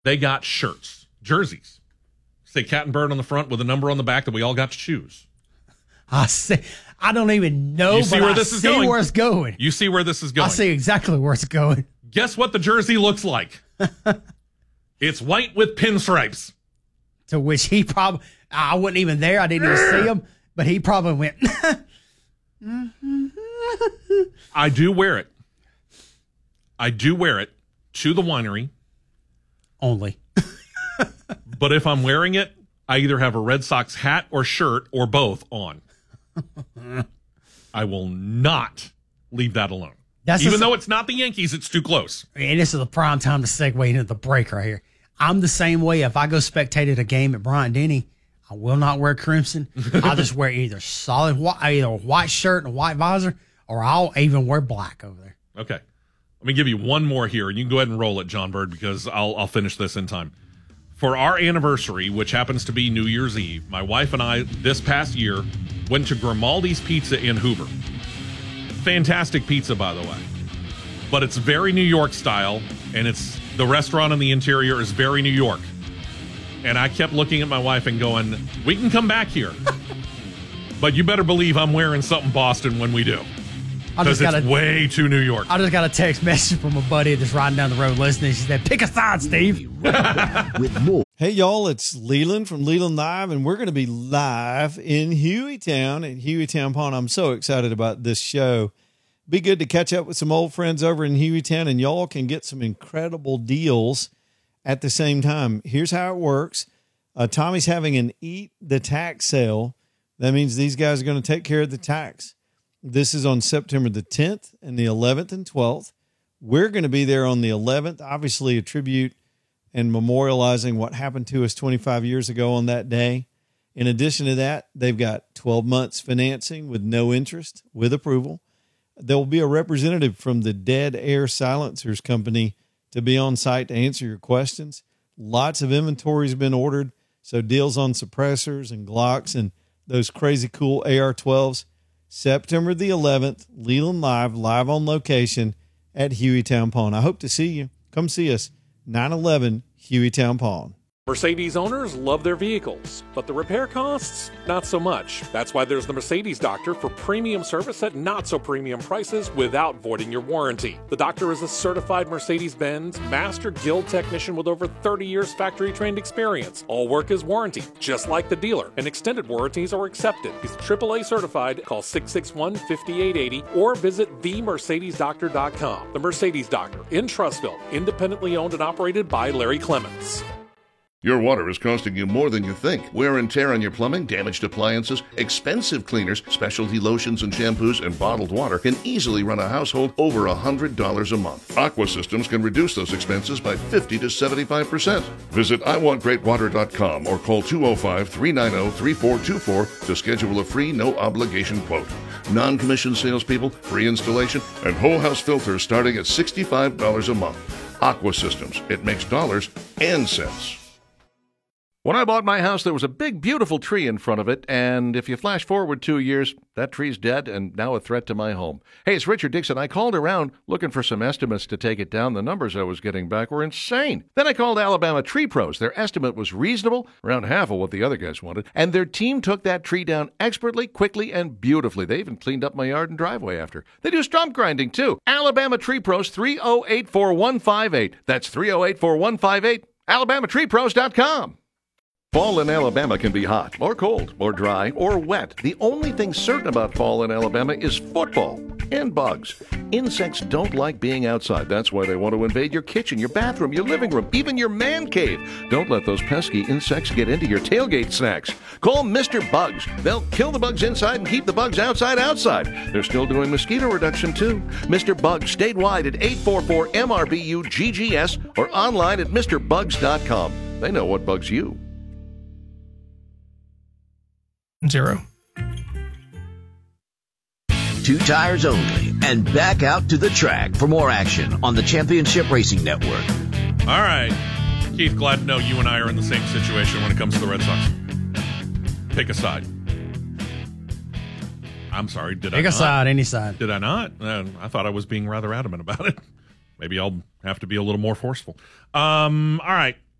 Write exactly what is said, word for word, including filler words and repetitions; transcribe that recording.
They got shirts, jerseys. Say Cat and Bird on the front with a number on the back that we all got to choose. I see. I don't even know, You see but where I this is see going. where it's going. You see where this is going. I see exactly where it's going. Guess what the jersey looks like? It's white with pinstripes. To which he probably, I wasn't even there. I didn't even see him, but he probably went. I do wear it. I do wear it to the winery. Only. But if I'm wearing it, I either have a Red Sox hat or shirt or both on. I will not leave that alone. That's Even the, though it's not the Yankees, it's too close. And this is the prime time to segue into the break right here. I'm the same way. If I go spectate at a game at Bryant Denny, I will not wear crimson. I'll just wear either solid white, either a white shirt and a white visor, or I'll even wear black over there. Okay. Let me give you one more here, and you can go ahead and roll it, John Bird, because I'll I'll finish this in time. For our anniversary, which happens to be New Year's Eve, my wife and I, this past year, went to Grimaldi's Pizza in Hoover. Fantastic pizza, by the way. But it's very New York style, and it's the restaurant and the interior is very New York. And I kept looking at my wife and going, we can come back here. But you better believe I'm wearing something Boston when we do. Because it's way too New York. I just got a text message from a buddy that's riding down the road listening. She said, pick a side, Steve. With more. Hey, y'all, it's Leland from Leland Live, and we're going to be live in Hueytown at Hueytown Pond. I'm so excited about this show. Be good to catch up with some old friends over in Hueytown, and y'all can get some incredible deals at the same time. Here's how it works. Uh, Tommy's having an Eat the Tax sale. That means these guys are going to take care of the tax. This is on September the tenth and the eleventh and twelfth. We're going to be there on the eleventh, obviously a tribute and memorializing what happened to us twenty-five years ago on that day. In addition to that, they've got twelve months financing with no interest, with approval. There will be a representative from the Dead Air Silencers Company to be on site to answer your questions. Lots of inventory has been ordered, so deals on suppressors and Glocks and those crazy cool A R twelves. September the eleventh, Leland Live, live on location at Hueytown Pond. I hope to see you. Come see us, nine eleven Hueytown Pond. Mercedes owners love their vehicles, but the repair costs, not so much. That's why there's the Mercedes Doctor for premium service at not-so-premium prices without voiding your warranty. The Doctor is a certified Mercedes-Benz Master Guild technician with over thirty years factory-trained experience. All work is warranty, just like the dealer, and extended warranties are accepted. He's triple A certified. Call six six one, five eight eight zero or visit the mercedes doctor dot com. The Mercedes Doctor in Trussville, independently owned and operated by Larry Clements. Your water is costing you more than you think. Wear and tear on your plumbing, damaged appliances, expensive cleaners, specialty lotions and shampoos, and bottled water can easily run a household over one hundred dollars a month. Aqua Systems can reduce those expenses by fifty to seventy-five percent. Visit I want great water dot com or call two oh five, three nine oh, three four two four to schedule a free, no-obligation quote. Non-commissioned salespeople, free installation, and whole house filters starting at sixty-five dollars a month. Aqua Systems. It makes dollars and cents. When I bought my house, there was a big, beautiful tree in front of it, and if you flash forward two years, that tree's dead and now a threat to my home. Hey, it's Richard Dixon. I called around looking for some estimates to take it down. The numbers I was getting back were insane. Then I called Alabama Tree Pros. Their estimate was reasonable, around half of what the other guys wanted, and their team took that tree down expertly, quickly, and beautifully. They even cleaned up my yard and driveway after. They do stump grinding, too. Alabama Tree Pros, three oh eight, four one five eight. That's three oh eight, four one five eight. alabama tree pros dot com. Fall in Alabama can be hot, or cold, or dry, or wet. The only thing certain about fall in Alabama is football and bugs. Insects don't like being outside. That's why they want to invade your kitchen, your bathroom, your living room, even your man cave. Don't let those pesky insects get into your tailgate snacks. Call Mister Bugs. They'll kill the bugs inside and keep the bugs outside outside. They're still doing mosquito reduction, too. Mister Bugs statewide at eight four four M R B U G G S or online at Mr Bugs dot com. They know what bugs you. Zero. Two tires only, and back out to the track for more action on the Championship Racing Network. All right. Keith, glad to know you and I are in the same situation when it comes to the Red Sox. Pick a side. I'm sorry, did Pick I not? Pick a side, any side. Did I not? Uh, I thought I was being rather adamant about it. Maybe I'll have to be a little more forceful. Um, all right.